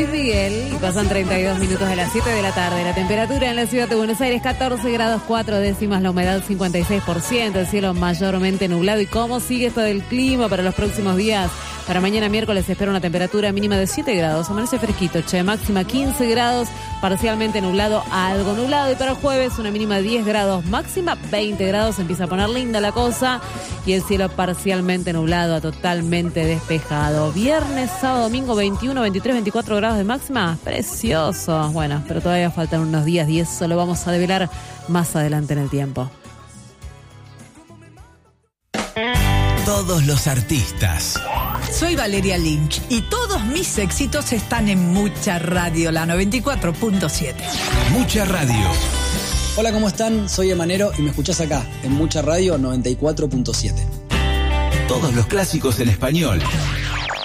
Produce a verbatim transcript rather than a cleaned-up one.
Miguel, y pasan treinta y dos minutos de las siete de la tarde. La temperatura en la ciudad de Buenos Aires, catorce grados cuatro décimas, la humedad cincuenta y seis por ciento, el cielo mayormente nublado. ¿Y cómo sigue esto del clima para los próximos días? Para mañana miércoles se espera una temperatura mínima de siete grados, amanece fresquito, che, máxima quince grados, parcialmente nublado, algo nublado. Y para el jueves una mínima de diez grados, máxima veinte grados, empieza a poner linda la cosa. Y el cielo parcialmente nublado a totalmente despejado. Viernes, sábado, domingo, veintiuno, veintitrés, veinticuatro grados de máxima. Precioso. Bueno, pero todavía faltan unos días y eso lo vamos a develar más adelante en el tiempo. Todos los artistas. Soy Valeria Lynch y todos mis éxitos están en Mucha Radio, la noventa y cuatro punto siete. Mucha Radio. Hola, ¿cómo están? Soy Emanero y me escuchás acá, en Mucha Radio noventa y cuatro punto siete. Todos los clásicos en español.